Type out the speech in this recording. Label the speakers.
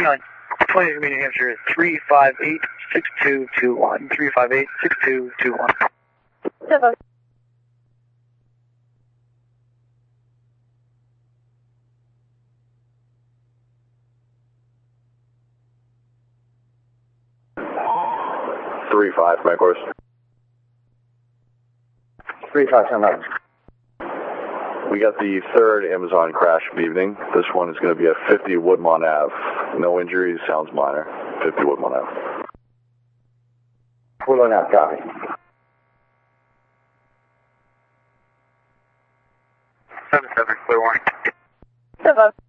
Speaker 1: 20 New Hampshire is 358-6221. 358-6221.
Speaker 2: Seven.
Speaker 3: Three five, my course.
Speaker 4: 3510.
Speaker 3: We got the third Amazon crash of the evening. This one is going to be at 50 Woodmont Ave. No injuries, sounds minor. 50 Woodmont Ave.
Speaker 4: Woodmont Ave, copy.
Speaker 1: 7-7, clear warning.
Speaker 2: 7.